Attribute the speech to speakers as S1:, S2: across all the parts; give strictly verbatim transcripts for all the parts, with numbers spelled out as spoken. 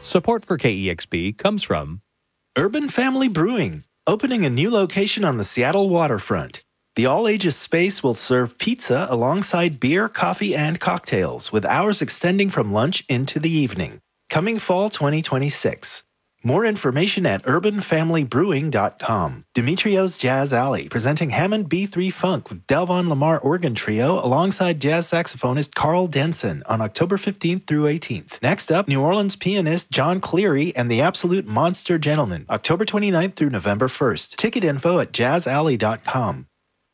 S1: Support for K E X P comes from
S2: Urban Family Brewing, opening a new location on the Seattle waterfront. The all-ages space will serve pizza alongside beer, coffee, and cocktails, with hours extending from lunch into the evening. Coming fall twenty twenty-six. More information at urban family brewing dot com. Demetrio's Jazz Alley, presenting Hammond B three Funk with Delvon Lamar Organ Trio alongside jazz saxophonist Carl Denson on October fifteenth through eighteenth. Next up, New Orleans pianist John Cleary and the Absolute Monster Gentlemen, October twenty-ninth through November first. Ticket info at jazz alley dot com.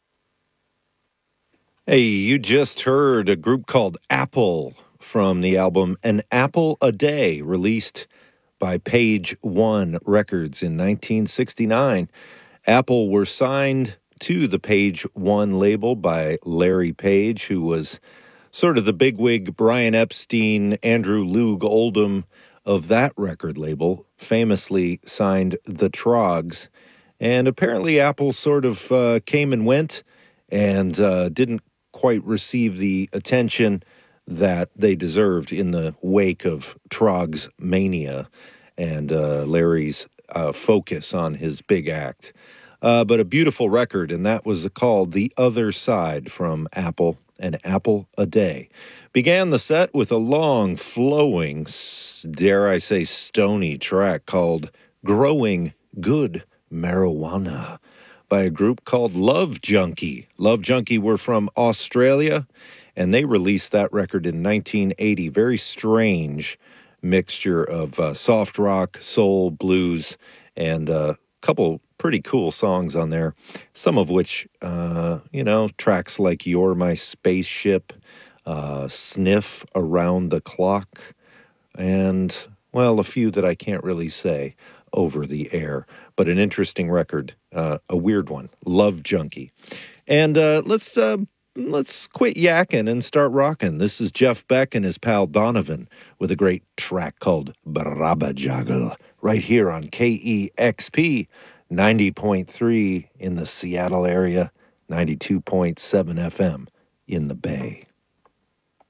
S3: Hey, you just heard a group called Apple from the album An Apple a Day, released by Page One Records in nineteen sixty-nine. Apple were signed to the Page One label by Larry Page, who was sort of the bigwig Brian Epstein, Andrew Loog Oldham of that record label, famously signed the Troggs. And apparently Apple sort of uh, came and went and uh, didn't quite receive the attention that they deserved in the wake of Troggs mania and uh, Larry's uh, focus on his big act. Uh, but a beautiful record, and that was called The Other Side from Apple, An Apple a Day. Began the set with a long, flowing, dare I say, stony track called Growing Good Marijuana by a group called Love Junkie. Love Junkie were from Australia, and they released that record in nineteen eighty. Very strange mixture of uh, soft rock, soul, blues, and a uh, couple pretty cool songs on there, some of which, uh, you know, tracks like You're My Spaceship, uh, Sniff Around the Clock, and, well, a few that I can't really say over the air, but an interesting record, uh, a weird one, Love Junkie. And uh, let's... Uh, Let's quit yakking and start rocking. This is Jeff Beck and his pal Donovan with a great track called Brabba Jaggle right here on K E X P ninety point three in the Seattle area, ninety-two point seven F M in the Bay.